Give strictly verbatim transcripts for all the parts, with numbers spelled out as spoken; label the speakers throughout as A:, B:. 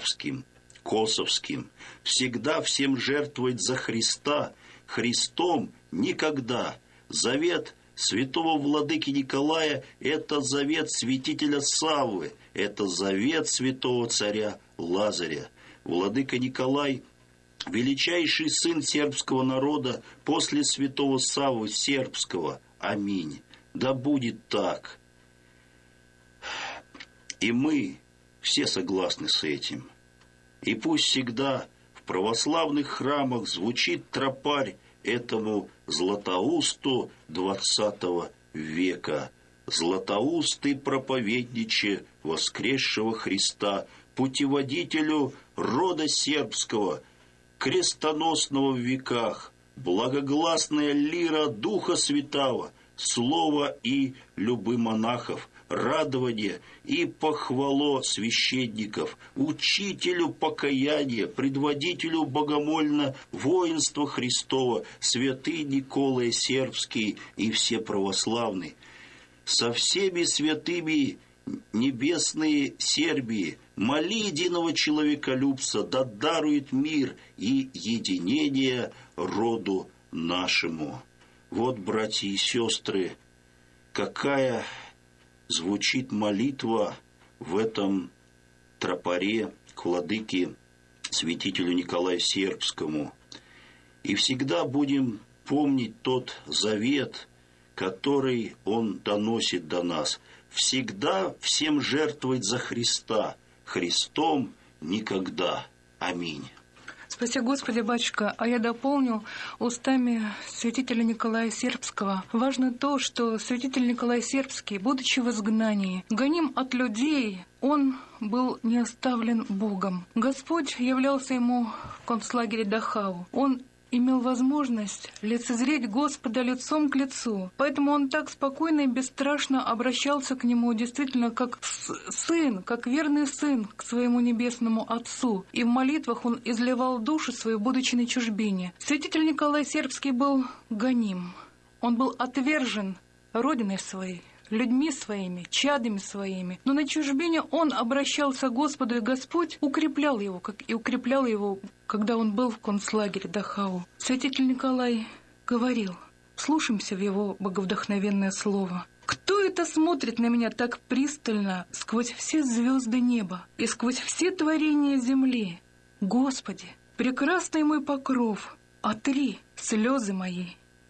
A: Полтавским, Косовским, всегда всем жертвовать за Христа, Христом никогда. Завет святого владыки Николая – это завет святителя Саввы, это завет святого царя Лазаря. Владыка Николай – величайший сын сербского народа после святого Саввы сербского. Аминь. Да будет так. И мы все согласны с этим. И пусть всегда в православных храмах звучит тропарь этому Златоусту двадцатого века. Златоустый проповедниче воскресшего Христа, путеводителю рода сербского, крестоносного в веках, благогласная лира Духа Святаго, слово и любы монахов, радование и похвало священников, учителю покаяния, предводителю богомольно воинства Христова, святый Николай Сербский и все православные. Со всеми святыми небесные Сербии, моли единого человеколюбца, да дарует мир и единение роду нашему. Вот, братья и сестры, какая звучит молитва в этом тропаре к владыке святителю Николаю Сербскому. И всегда будем помнить тот завет, который он доносит до нас. Всегда всем жертвовать за Христа, Христом никогда. Аминь.
B: Спаси Господи, батюшка, а я дополню устами святителя Николая Сербского. Важно то, что святитель Николай Сербский, будучи в изгнании, гоним от людей, он был не оставлен Богом. Господь являлся ему в концлагере Дахау. Он имел возможность лицезреть Господа лицом к лицу. Поэтому он так спокойно и бесстрашно обращался к нему, действительно, как сын, как верный сын к своему небесному Отцу. И в молитвах он изливал душу свою, будучи на чужбине. Святитель Николай Сербский был гоним. Он был отвержен родиной своей, людьми своими, чадами своими. Но на чужбине он обращался к Господу, и Господь укреплял его, как и укреплял его, когда он был в концлагере Дахау. Святитель Николай говорил, слушаемся в его боговдохновенное слово. «Кто это смотрит на меня так пристально сквозь все звезды неба и сквозь все творения земли? Господи, прекрасный мой покров, отри слезы мои.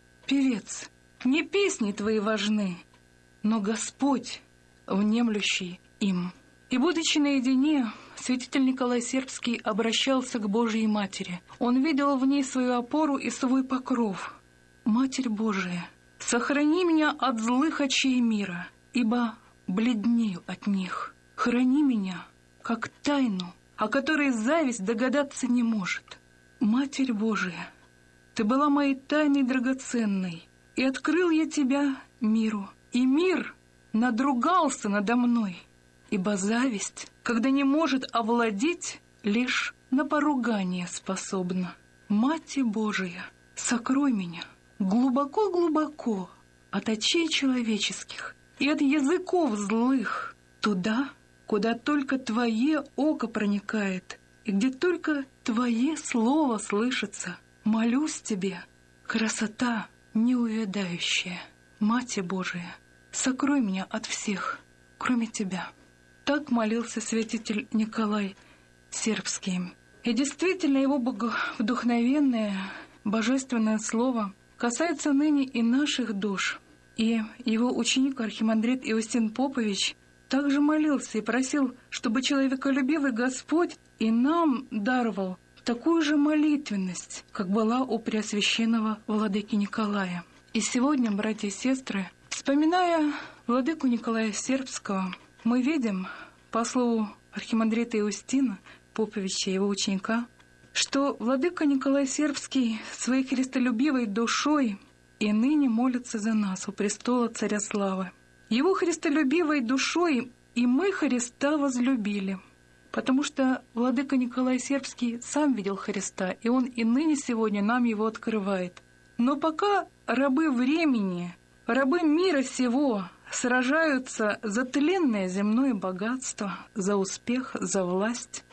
B: Певец, не песни твои важны, но Господь, внемлющий им». И, будучи наедине, святитель Николай Сербский обращался к Божьей Матери. Он видел в ней свою опору и свой покров. «Матерь Божия, сохрани меня от злых очей мира, ибо бледнею от них. Храни меня, как тайну, о которой зависть догадаться не может. Матерь Божия, ты была моей тайной драгоценной, и открыл я тебя миру. И мир надругался надо мной, ибо зависть, когда не может овладеть, лишь на поругание способна. Мать Божия, сокрой меня глубоко-глубоко от очей человеческих и от языков злых, туда, куда только Твое око проникает и где только Твое слово слышится. Молюсь Тебе, красота неувядающая. Мать Божия, сокрой меня от всех, кроме Тебя. Так молился святитель Николай Сербский. И действительно, его вдохновенное, божественное слово касается ныне и наших душ. И его ученик архимандрит Иустин Попович также молился и просил, чтобы человеколюбивый Господь и нам даровал такую же молитвенность, как была у преосвященного владыки Николая. И сегодня, братья и сестры, вспоминая владыку Николая Сербского, мы видим, по слову архимандрита Иустина Поповича, его ученика, что владыка Николай Сербский своей христолюбивой душой и ныне молится за нас у престола Царя Славы. Его христолюбивой душой и мы Христа возлюбили, потому что владыка Николай Сербский сам видел Христа, и он и ныне сегодня нам его открывает. Но пока рабы времени, рабы мира сего сражаются за тленное земное богатство, за успех, за власть,